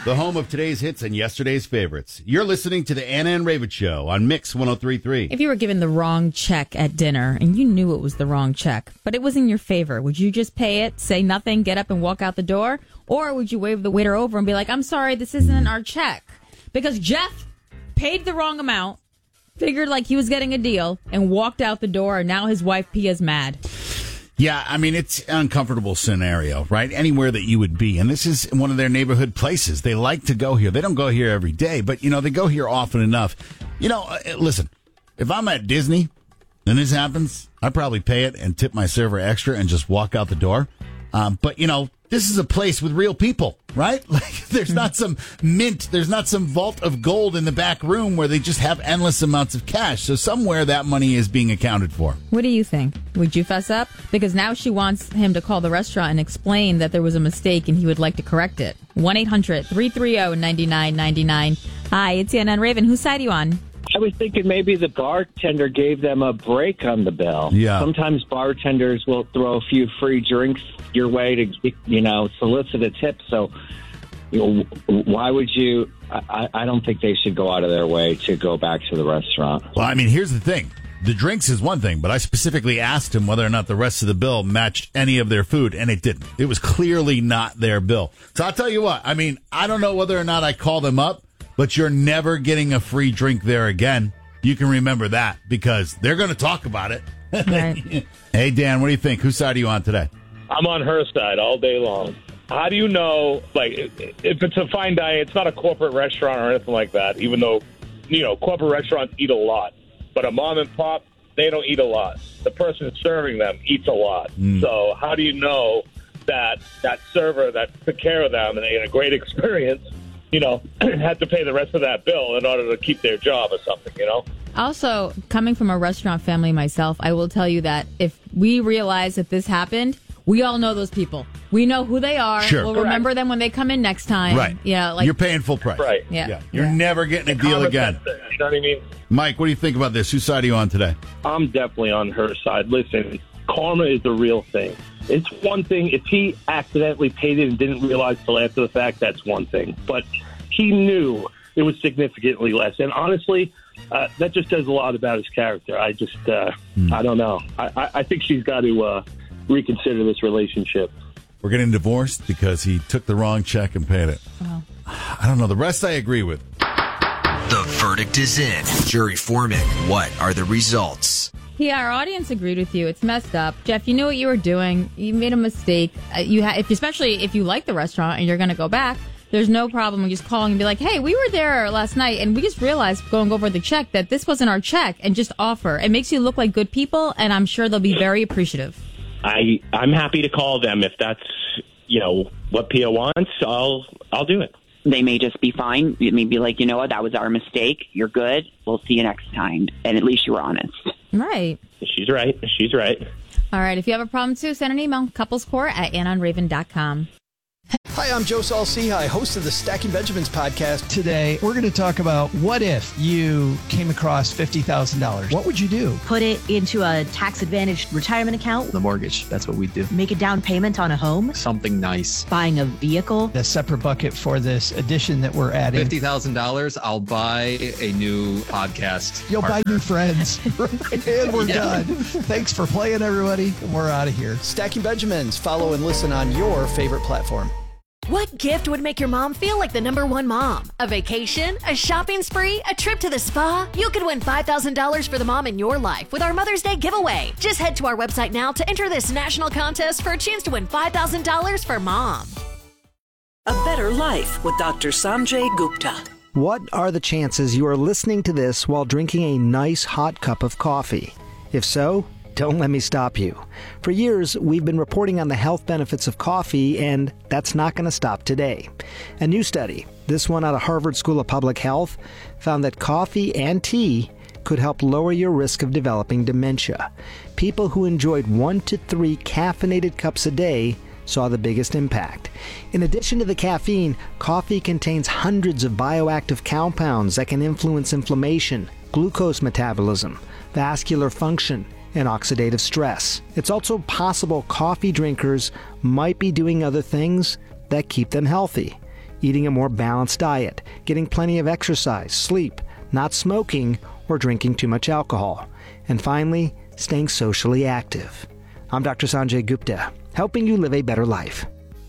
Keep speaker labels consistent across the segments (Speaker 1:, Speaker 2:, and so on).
Speaker 1: the home of today's hits and yesterday's favorites. You're listening to the Anna and Raven Show on Mix 103.3.
Speaker 2: If you were given the wrong check at dinner and you knew it was the wrong check, but it was in your favor, would you just pay it, say nothing, get up and walk out the door? Or would you wave the waiter over and be like, I'm sorry, this isn't our check? Because Jeff paid the wrong amount, figured like he was getting a deal, and walked out the door, and now his wife Pia's mad.
Speaker 1: Yeah, I mean, it's an uncomfortable scenario, right? Anywhere that you would be. And this is one of their neighborhood places. They like to go here. They don't go here every day, but, they go here often enough. Listen, if I'm at Disney and this happens, I probably pay it and tip my server extra and just walk out the door. But this is a place with real people, right? Like, there's not some mint, there's not some vault of gold in the back room where they just have endless amounts of cash. So somewhere that money is being accounted for.
Speaker 2: What do you think? Would you fess up? Because now she wants him to call the restaurant and explain that there was a mistake and he would like to correct it. 1-800-330-9999. Hi, it's Anna and Raven. Whose side are you on?
Speaker 3: I was thinking maybe the bartender gave them a break on the bill.
Speaker 1: Yeah.
Speaker 3: Sometimes bartenders will throw a few free drinks your way to, solicit a tip. So, why would you? I don't think they should go out of their way to go back to the restaurant.
Speaker 1: Well, I mean, here's the thing. The drinks is one thing, but I specifically asked him whether or not the rest of the bill matched any of their food, and it didn't. It was clearly not their bill. So I'll tell you what. I mean, I don't know whether or not I call them up, but you're never getting a free drink there again. You can remember that because they're going to talk about it.
Speaker 2: Right.
Speaker 1: Hey, Dan, what do you think? Whose side are you on today?
Speaker 4: I'm on her side all day long. How do you know, if it's a fine dining, it's not a corporate restaurant or anything like that, even though, corporate restaurants eat a lot. But a mom and pop, they don't eat a lot. The person serving them eats a lot. So how do you know that that server that took care of them and they had a great experience, had to pay the rest of that bill in order to keep their job or something,
Speaker 2: Also, coming from a restaurant family myself, I will tell you that if we realize that this happened, we all know those people. We know who they are.
Speaker 1: Sure.
Speaker 2: We'll remember them when they come in next time.
Speaker 1: Right.
Speaker 2: Yeah,
Speaker 1: you're paying full price.
Speaker 4: Right.
Speaker 2: Yeah.
Speaker 1: You're never getting a deal again.
Speaker 4: You know what I mean?
Speaker 1: Mike, what do you think about this? Whose side are you on today?
Speaker 5: I'm definitely on her side. Listen, karma is the real thing. It's one thing. If he accidentally paid it and didn't realize till after the fact, that's one thing. But he knew it was significantly less. And honestly, that just says a lot about his character. I don't know. I think she's got to reconsider this relationship.
Speaker 1: We're getting divorced because he took the wrong check and paid it.
Speaker 2: Oh.
Speaker 1: I don't know. The rest I agree with.
Speaker 6: The verdict is in. Jury Foreman, what are the results?
Speaker 2: Yeah, our audience agreed with you. It's messed up. Jeff, you knew what you were doing. You made a mistake. Especially if you like the restaurant and you're going to go back, there's no problem with just calling and be like, hey, we were there last night and we just realized going over the check that this wasn't our check, and just offer. It makes you look like good people, and I'm sure they'll be very appreciative.
Speaker 7: I'm happy to call them if that's, what Pia wants. I'll do it.
Speaker 8: They may just be fine. It may be like, what, that was our mistake. You're good. We'll see you next time. And at least you were honest.
Speaker 2: Right.
Speaker 7: She's right.
Speaker 2: All right. If you have a problem, too, send an email. couplescore@annonraven.com.
Speaker 9: Hi, I'm Joe Saul-Sehy, host of the Stacking Benjamins podcast.
Speaker 10: Today, we're going to talk about what if you came across $50,000. What would you do?
Speaker 11: Put it into a tax-advantaged retirement account.
Speaker 12: The mortgage, that's what we do.
Speaker 11: Make a down payment on a home.
Speaker 12: Something nice.
Speaker 11: Buying a vehicle.
Speaker 10: A separate bucket for this addition that we're adding.
Speaker 12: $50,000, I'll buy a new podcast.
Speaker 10: You'll buy new friends. And we're done. Thanks for playing, everybody. We're out of here.
Speaker 9: Stacking Benjamins. Follow and listen on your favorite platform.
Speaker 13: What gift would make your mom feel like the #1 mom? A vacation? A shopping spree? A trip to the spa? You could win $5,000 for the mom in your life with our Mother's Day giveaway. Just head to our website now to enter this national contest for a chance to win $5,000 for mom.
Speaker 14: A Better Life with Dr. Sanjay Gupta.
Speaker 15: What are the chances you are listening to this while drinking a nice hot cup of coffee? If so, don't let me stop you. For years, we've been reporting on the health benefits of coffee, and that's not going to stop today. A new study, this one out of Harvard School of Public Health, found that coffee and tea could help lower your risk of developing dementia. People who enjoyed 1 to 3 caffeinated cups a day saw the biggest impact. In addition to the caffeine, coffee contains hundreds of bioactive compounds that can influence inflammation, glucose metabolism, vascular function, and oxidative stress. It's also possible coffee drinkers might be doing other things that keep them healthy. eating a more balanced diet, getting plenty of exercise, sleep, not smoking, or drinking too much alcohol. And finally, staying socially active. I'm Dr. Sanjay Gupta, helping you live a better life.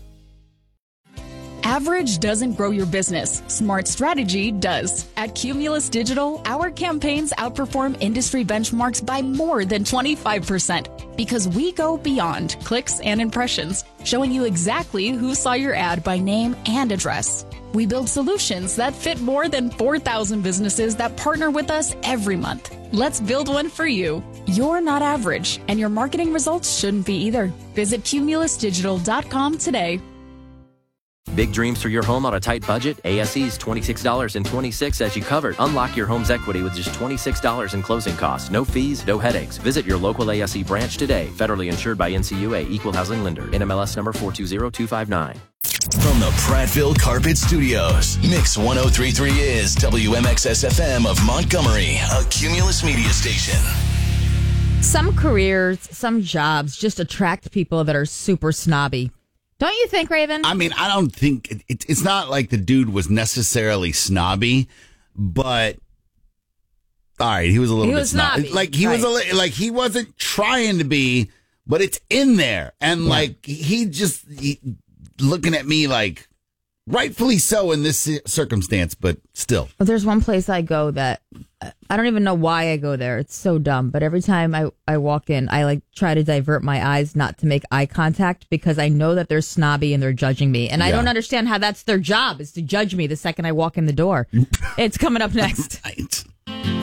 Speaker 16: Average doesn't grow your business. Smart strategy does. At Cumulus Digital, our campaigns outperform industry benchmarks by more than 25% because we go beyond clicks and impressions, showing you exactly who saw your ad by name and address. We build solutions that fit more than 4,000 businesses that partner with us every month. Let's build one for you. You're not average, and your marketing results shouldn't be either. Visit cumulusdigital.com today.
Speaker 17: Big dreams for your home on a tight budget? ASE's $26.26 as you covered. Unlock your home's equity with just $26 in closing costs. No fees, no headaches. Visit your local ASE branch today. Federally insured by NCUA, Equal Housing Lender. NMLS number 420259.
Speaker 18: From the Prattville Carpet Studios, Mix 1033 is WMXS FM of Montgomery, a Cumulus media station.
Speaker 2: Some careers, some jobs just attract people that are super snobby. Don't you think, Raven?
Speaker 1: I mean, I don't think it's not like the dude was necessarily snobby, but all right, he was a little bit snobby. Like he was like he wasn't trying to be, but it's in there, and like he looking at me like rightfully so in this circumstance, but still.
Speaker 2: Well, there's one place I go that I don't even know why I go there. It's so dumb. But every time I walk in, I like try to divert my eyes not to make eye contact because I know that they're snobby and they're judging me. And I don't understand how that's their job is to judge me the second I walk in the door. It's coming up next.
Speaker 1: Right.